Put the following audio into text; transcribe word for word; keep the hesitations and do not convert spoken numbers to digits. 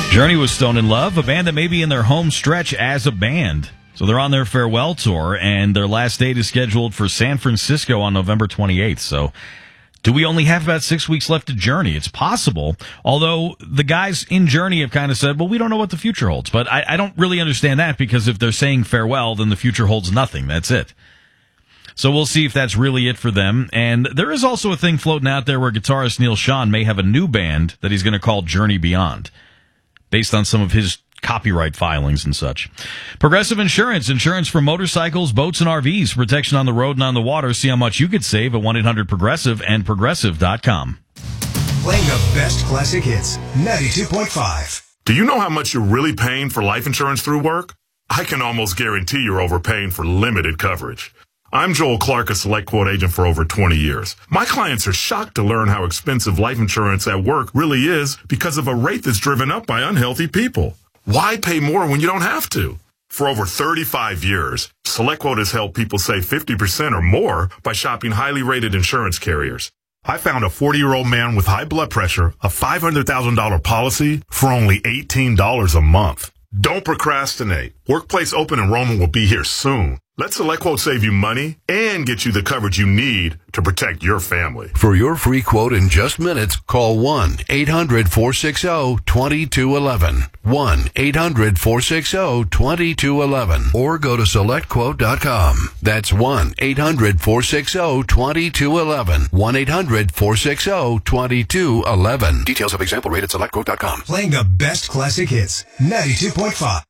Journey with Stone in Love, a band that may be in their home stretch as a band. So they're on their farewell tour, and their last date is scheduled for San Francisco on November twenty-eighth. So do we only have about six weeks left to Journey? It's possible, although the guys in Journey have kind of said, well, we don't know what the future holds. But I, I don't really understand that, because if they're saying farewell, then the future holds nothing. That's it. So we'll see if that's really it for them. And there is also a thing floating out there where guitarist Neil Schon may have a new band that he's going to call Journey Beyond, based on some of his copyright filings and such. Progressive Insurance, insurance for motorcycles, boats, and R Vs. Protection on the road and on the water. See how much you could save at one eight hundred progressive and progressive dot com. Playing the best classic hits, ninety-two point five. Do you know how much you're really paying for life insurance through work? I can almost guarantee you're overpaying for limited coverage. I'm Joel Clark, a Select Quote agent for over twenty years. My clients are shocked to learn how expensive life insurance at work really is because of a rate that's driven up by unhealthy people. Why pay more when you don't have to? For over thirty-five years, Select Quote has helped people save fifty percent or more by shopping highly rated insurance carriers. I found a forty-year-old man with high blood pressure, a five hundred thousand dollars policy for only eighteen dollars a month. Don't procrastinate. Workplace open enrollment will be here soon. Let Select Quote save you money and get you the coverage you need to protect your family. For your free quote in just minutes, call one eight hundred four six zero two two one one. one eight hundred four six zero two two one one. Or go to select quote dot com. That's one eight hundred four six zero two two one one. one eight hundred four six zero two two one one. Details of example rate at select quote dot com. Playing the best classic hits, ninety-two point five.